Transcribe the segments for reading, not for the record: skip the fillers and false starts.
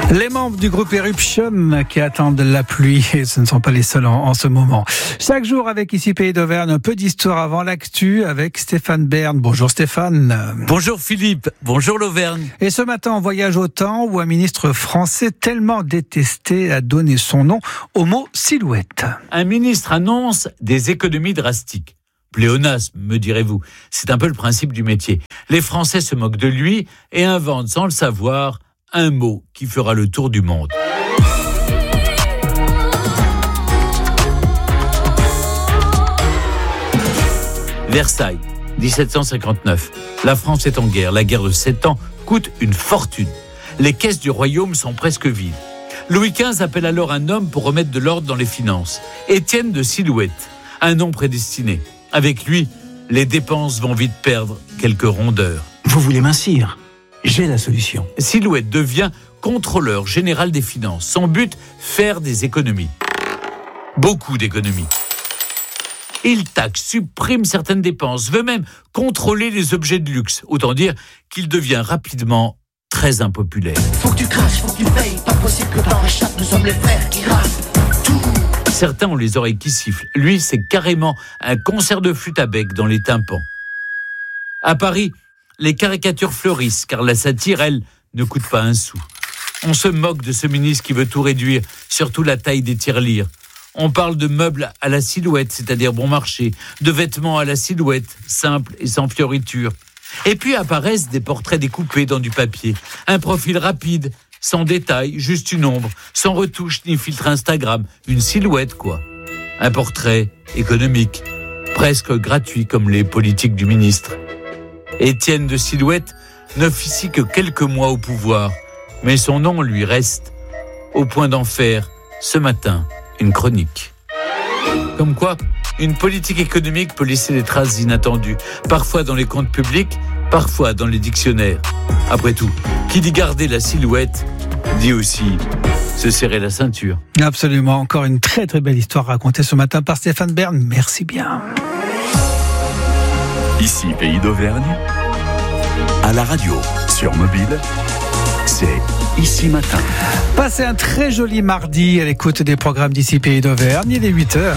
Les membres du groupe Eruption qui attendent la pluie, et ce ne sont pas les seuls en ce moment. Chaque jour avec ici Pays d'Auvergne, un peu d'histoire avant l'actu avec Stéphane Bern. Bonjour Stéphane. Bonjour Philippe, bonjour l'Auvergne. Et ce matin, on voyage au temps où un ministre français tellement détesté a donné son nom au mot silhouette. Un ministre annonce des économies drastiques. Pléonasme, me direz-vous. C'est un peu le principe du métier. Les Français se moquent de lui et inventent sans le savoir un mot qui fera le tour du monde. Versailles, 1759. La France est en guerre. La guerre de 7 ans coûte une fortune. Les caisses du royaume sont presque vides. Louis XV appelle alors un homme pour remettre de l'ordre dans les finances. Étienne de Silhouette, un nom prédestiné. Avec lui, les dépenses vont vite perdre quelques rondeurs. Vous voulez mincir ? J'ai la solution. Silhouette devient contrôleur général des finances. Son but, faire des économies. Beaucoup d'économies. Il taxe, supprime certaines dépenses, veut même contrôler les objets de luxe. Autant dire qu'il devient rapidement très impopulaire. Faut que tu craches, faut que tu payes, pas possible que t'en réchappes, nous sommes les frères qui rappent tout. Certains ont les oreilles qui sifflent. Lui, c'est carrément un concert de flûte à bec dans les tympans. À Paris, les caricatures fleurissent, car la satire, elle, ne coûte pas un sou. On se moque de ce ministre qui veut tout réduire, surtout la taille des tirelires. On parle de meubles à la silhouette, c'est-à-dire bon marché, de vêtements à la silhouette, simples et sans fioritures. Et puis apparaissent des portraits découpés dans du papier. Un profil rapide, sans détail, juste une ombre, sans retouche ni filtre Instagram. Une silhouette, quoi. Un portrait économique, presque gratuit comme les politiques du ministre. Étienne de Silhouette n'officie que quelques mois au pouvoir, mais son nom lui reste, au point d'en faire, ce matin, une chronique. Comme quoi, une politique économique peut laisser des traces inattendues, parfois dans les comptes publics, parfois dans les dictionnaires. Après tout, qui dit garder la silhouette, dit aussi se serrer la ceinture. Absolument, encore une très très belle histoire racontée ce matin par Stéphane Bern. Merci bien. Ici Pays d'Auvergne, à la radio, sur mobile, c'est Ici Matin. Passez un très joli mardi à l'écoute des programmes d'ici Pays d'Auvergne. Il est 8h.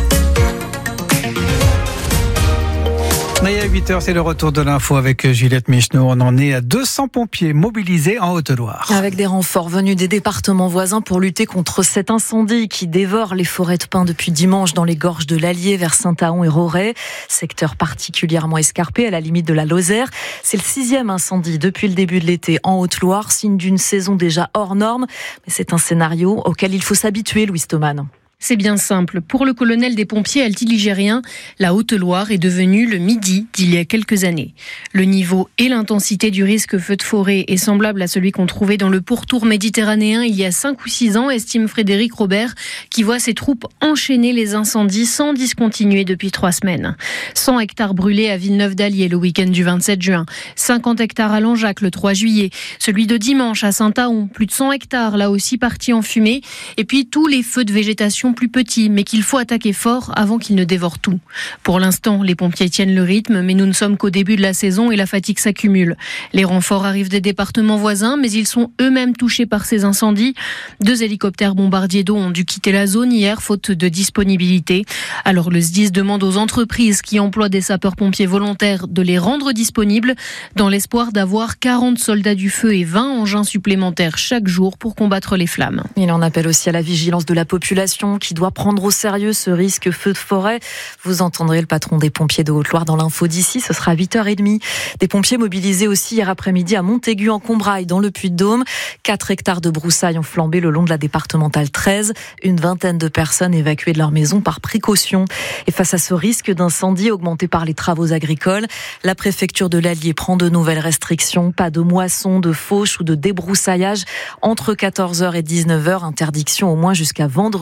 Et à 8h, c'est le retour de l'info avec Juliette Micheneau. On en est à 200 pompiers mobilisés en Haute-Loire. Avec des renforts venus des départements voisins pour lutter contre cet incendie qui dévore les forêts de pins depuis dimanche dans les gorges de l'Allier vers Saint-Ahon et Roret. Secteur particulièrement escarpé à la limite de la Lozère. C'est le 6e incendie depuis le début de l'été en Haute-Loire, signe d'une saison déjà hors norme. Mais c'est un scénario auquel il faut s'habituer, Louis Stoman. C'est bien simple. Pour le colonel des pompiers altiligérien, la Haute-Loire est devenue le Midi d'il y a quelques années. Le niveau et l'intensité du risque feu de forêt est semblable à celui qu'on trouvait dans le pourtour méditerranéen il y a 5 ou 6 ans, estime Frédéric Robert, qui voit ses troupes enchaîner les incendies sans discontinuer depuis 3 semaines. 100 hectares brûlés à Villeneuve-d'Allier le week-end du 27 juin, 50 hectares à Langeac le 3 juillet, celui de dimanche à Saint-Ahon, plus de 100 hectares là aussi partis en fumée, et puis tous les feux de végétation plus petits, mais qu'il faut attaquer fort avant qu'ils ne dévorent tout. Pour l'instant, les pompiers tiennent le rythme, mais nous ne sommes qu'au début de la saison et la fatigue s'accumule. Les renforts arrivent des départements voisins, mais ils sont eux-mêmes touchés par ces incendies. 2 hélicoptères bombardiers d'eau ont dû quitter la zone hier, faute de disponibilité. Alors le SDIS demande aux entreprises qui emploient des sapeurs-pompiers volontaires de les rendre disponibles, dans l'espoir d'avoir 40 soldats du feu et 20 engins supplémentaires chaque jour pour combattre les flammes. Il en appelle aussi à la vigilance de la population qui doit prendre au sérieux ce risque feu de forêt. Vous entendrez le patron des pompiers de Haute-Loire dans l'info d'ici, ce sera à 8h30. Des pompiers mobilisés aussi hier après-midi à Montaigu en Combraille, dans le Puy-de-Dôme. 4 hectares de broussailles ont flambé le long de la départementale 13. Une vingtaine de personnes évacuées de leur maison par précaution. Et face à ce risque d'incendie augmenté par les travaux agricoles, la préfecture de l'Allier prend de nouvelles restrictions. Pas de moisson, de fauche ou de débroussaillage entre 14h et 19h. Interdiction au moins jusqu'à vendredi inclus.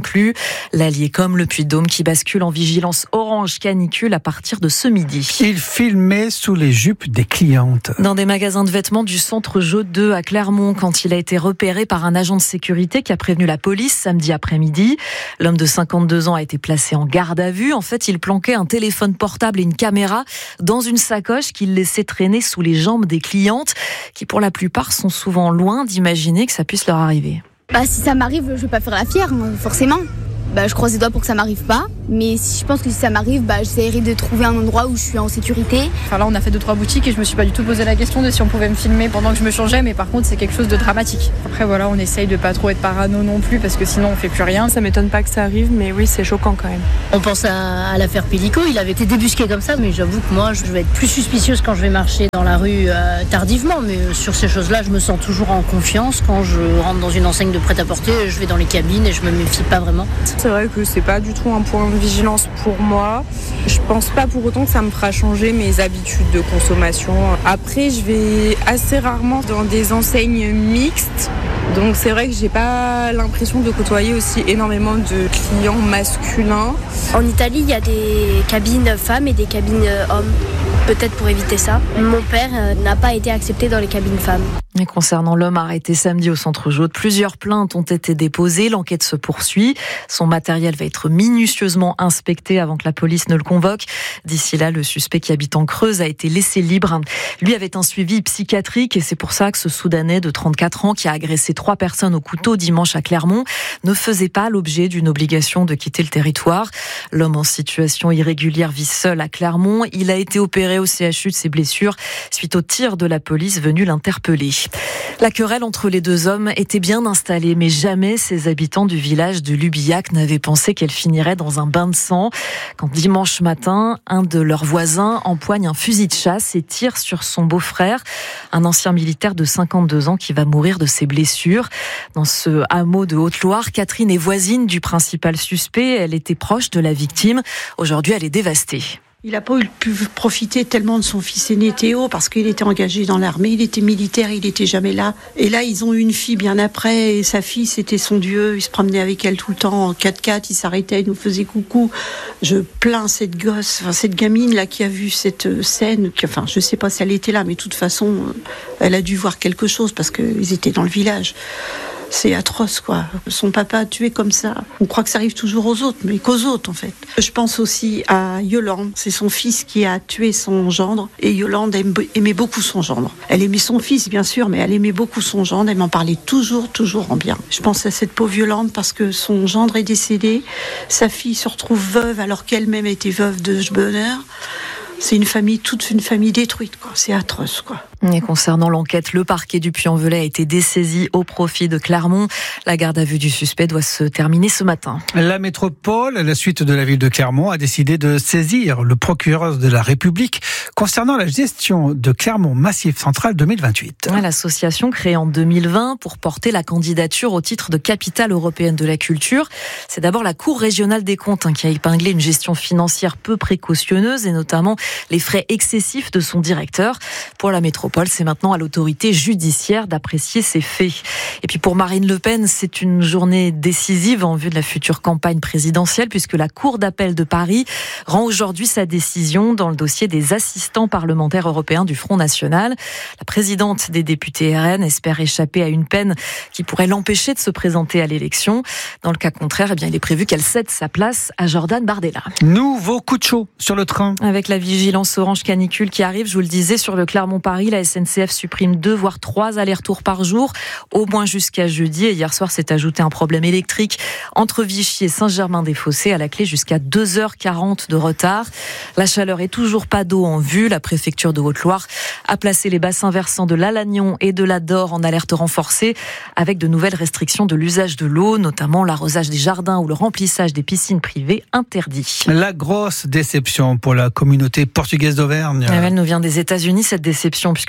plus. L'Allier comme le Puy-de-Dôme qui bascule en vigilance orange canicule à partir de ce midi. Il filmait sous les jupes des clientes. Dans des magasins de vêtements du centre Jeu 2 à Clermont, quand il a été repéré par un agent de sécurité qui a prévenu la police samedi après-midi. L'homme de 52 ans a été placé en garde à vue. En fait, il planquait un téléphone portable et une caméra dans une sacoche qu'il laissait traîner sous les jambes des clientes, qui pour la plupart sont souvent loin d'imaginer que ça puisse leur arriver. Si ça m'arrive, je vais pas faire la fière, forcément. Je croise les doigts pour que ça m'arrive pas. Mais je pense que si ça m'arrive, j'essaierai de trouver un endroit où je suis en sécurité. Là, on a fait 2-3 boutiques et je me suis pas du tout posé la question de si on pouvait me filmer pendant que je me changeais. Mais par contre, c'est quelque chose de dramatique. Après, on essaye de pas trop être parano non plus parce que sinon, on fait plus rien. Ça m'étonne pas que ça arrive, mais oui, c'est choquant quand même. On pense à l'affaire Pellico. Il avait été débusqué comme ça, mais j'avoue que moi, je vais être plus suspicieuse quand je vais marcher dans la rue tardivement. Mais sur ces choses-là, je me sens toujours en confiance. Quand je rentre dans une enseigne de prêt-à-porter, je vais dans les cabines et je me méfie pas vraiment. C'est vrai que c'est pas du tout un point de vigilance pour moi. Je pense pas pour autant que ça me fera changer mes habitudes de consommation. Après, je vais assez rarement dans des enseignes mixtes. Donc c'est vrai que j'ai pas l'impression de côtoyer aussi énormément de clients masculins. En Italie, il y a des cabines femmes et des cabines hommes. Peut-être pour éviter ça. Mon père n'a pas été accepté dans les cabines femmes. Et concernant l'homme arrêté samedi au centre Jaude, plusieurs plaintes ont été déposées. L'enquête se poursuit. Son matériel va être minutieusement inspecté avant que la police ne le convoque. D'ici là, le suspect qui habite en Creuse a été laissé libre. Lui avait un suivi psychiatrique et c'est pour ça que ce Soudanais de 34 ans qui a agressé 3 personnes au couteau dimanche à Clermont ne faisait pas l'objet d'une obligation de quitter le territoire. L'homme en situation irrégulière vit seul à Clermont. Il a été opéré au CHU de ses blessures suite au tir de la police venue l'interpeller. La querelle entre les deux hommes était bien installée, mais jamais ces habitants du village de Lubillac n'avaient pensé qu'elle finirait dans un bain de sang. Quand dimanche matin, un de leurs voisins empoigne un fusil de chasse et tire sur son beau-frère, un ancien militaire de 52 ans qui va mourir de ses blessures. Dans ce hameau de Haute-Loire, Catherine est voisine du principal suspect. Elle était proche de la victime. Aujourd'hui, elle est dévastée. Il n'a pas pu profiter tellement de son fils aîné Théo parce qu'il était engagé dans l'armée, il était militaire, il n'était jamais là. Et là, ils ont eu une fille bien après et sa fille, c'était son dieu. Il se promenait avec elle tout le temps en 4x4, il s'arrêtait, il nous faisait coucou. Je plains cette gosse, cette gamine là qui a vu cette scène. Je ne sais pas si elle était là, mais de toute façon, elle a dû voir quelque chose parce qu'ils étaient dans le village. C'est atroce, quoi. Son papa a tué comme ça. On croit que ça arrive toujours aux autres, mais qu'aux autres, en fait. Je pense aussi à Yolande. C'est son fils qui a tué son gendre. Et Yolande aimait beaucoup son gendre. Elle aimait son fils, bien sûr, mais elle aimait beaucoup son gendre. Elle m'en parlait toujours en bien. Je pense à cette pauvre Yolande parce que son gendre est décédé. Sa fille se retrouve veuve alors qu'elle-même était veuve de bonheur. C'est toute une famille détruite, quoi. C'est atroce, quoi. Et concernant l'enquête, le parquet du Puy-en-Velay a été dessaisi au profit de Clermont. La garde à vue du suspect doit se terminer ce matin. La métropole, à la suite de la ville de Clermont, a décidé de saisir le procureur de la République concernant la gestion de Clermont Massif Central 2028. L'association créée en 2020 pour porter la candidature au titre de capitale européenne de la culture. C'est d'abord la Cour régionale des comptes qui a épinglé une gestion financière peu précautionneuse et notamment les frais excessifs de son directeur. Pour la métropole, c'est maintenant à l'autorité judiciaire d'apprécier ces faits. Et puis pour Marine Le Pen, c'est une journée décisive en vue de la future campagne présidentielle puisque la Cour d'appel de Paris rend aujourd'hui sa décision dans le dossier des assistants parlementaires européens du Front National. La présidente des députés RN espère échapper à une peine qui pourrait l'empêcher de se présenter à l'élection. Dans le cas contraire, il est prévu qu'elle cède sa place à Jordan Bardella. Nouveau coup de chaud sur le train. Avec la vigilance orange canicule qui arrive, je vous le disais, sur le Clermont-Paris, la SNCF supprime 2 voire 3 allers-retours par jour, au moins jusqu'à jeudi. Et hier soir, s'est ajouté un problème électrique entre Vichy et Saint-Germain-des-Fossés, à la clé jusqu'à 2h40 de retard. La chaleur est toujours pas d'eau en vue. La préfecture de Haute-Loire a placé les bassins versants de l'Alagnon et de la Dore en alerte renforcée, avec de nouvelles restrictions de l'usage de l'eau, notamment l'arrosage des jardins ou le remplissage des piscines privées interdit. La grosse déception pour la communauté portugaise d'Auvergne. Elle nous vient des États-Unis, cette déception, puisque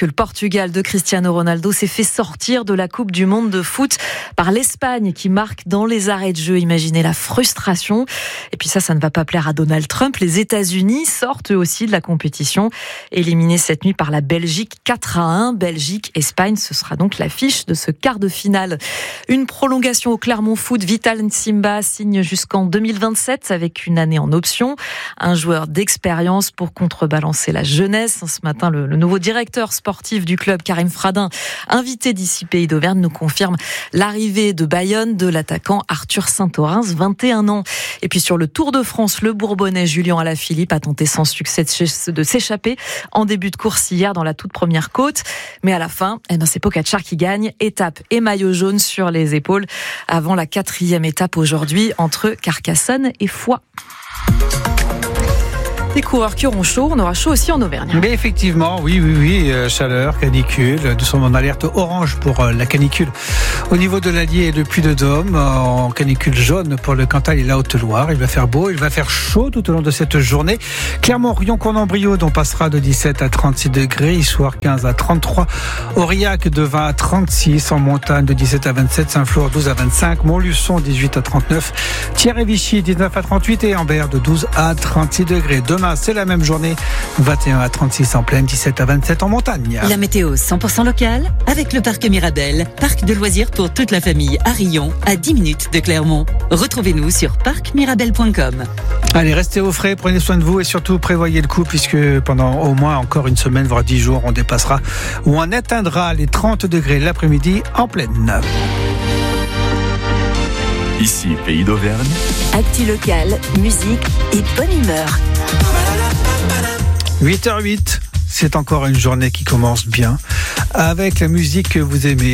puisque le Portugal de Cristiano Ronaldo s'est fait sortir de la Coupe du Monde de foot par l'Espagne qui marque dans les arrêts de jeu. Imaginez la frustration. Et puis ça ne va pas plaire à Donald Trump. Les États-Unis sortent eux aussi de la compétition, éliminés cette nuit par la Belgique 4-1. Belgique-Espagne, ce sera donc l'affiche de ce quart de finale. Une prolongation au Clermont Foot. Vital Nsimba signe jusqu'en 2027 avec une année en option. Un joueur d'expérience pour contrebalancer la jeunesse. Ce matin, le nouveau directeur sportif du club, Karim Fradin, invité d'ici Pays d'Auvergne, nous confirme l'arrivée de Bayonne de l'attaquant Arthur Saint-Orens, 21 ans. Et puis sur le Tour de France, le Bourbonnais Julian Alaphilippe a tenté sans succès de s'échapper en début de course hier dans la toute première côte. Mais à la fin, c'est Pogačar qui gagne. Étape et maillot jaune sur les épaules avant la 4e étape aujourd'hui entre Carcassonne et Foix. Des coureurs qui auront chaud, on aura chaud aussi en Auvergne. Mais effectivement, oui, chaleur, canicule. Nous sommes en alerte orange pour la canicule au niveau de l'Allier et de Puy-de-Dôme, en canicule jaune pour le Cantal et la Haute-Loire. Il va faire beau, il va faire chaud tout au long de cette journée. Clermont-Rion-Cournambrio, on passera de 17 à 36 degrés, Issoire 15 à 33, Aurillac de 20 à 36, en montagne de 17 à 27, Saint-Flour 12 à 25, Montluçon 18 à 39, Thiers-et-Vichy 19 à 38 et Ambert de 12 à 36 degrés. Demain, c'est la même journée, 21 à 36 en plaine, 17 à 27 en montagne. La météo 100% locale avec le parc Mirabel, parc de loisirs pour toute la famille à Rion, à 10 minutes de Clermont. Retrouvez-nous sur parcmirabel.com. Allez, restez au frais, prenez soin de vous et surtout prévoyez le coup puisque pendant au moins encore une semaine, voire 10 jours, on dépassera ou on atteindra les 30 degrés l'après-midi en plaine. Ici, Pays d'Auvergne. Actu locale, musique et bonne humeur. 8h08, c'est encore une journée qui commence bien avec la musique que vous aimez.